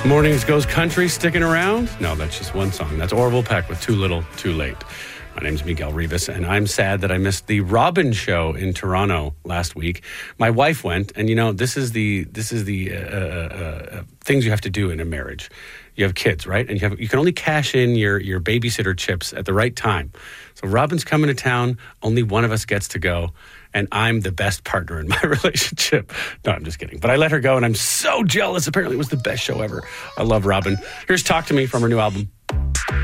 Mornings Goes Country sticking around? No, that's just one song. That's Orville Peck with Too Little, Too Late. My name's Miguel Rivas, and I'm sad that I missed the Robin show in Toronto last week. My wife went, and this is the things you have to do in a marriage. You have kids, right? And you can only cash in your babysitter chips at the right time. So Robin's coming to town. Only one of us gets to go. And I'm the best partner in my relationship. No, I'm just kidding. But I let her go, and I'm so jealous. Apparently, it was the best show ever. I love Robin. Here's Talk to Me from her new album.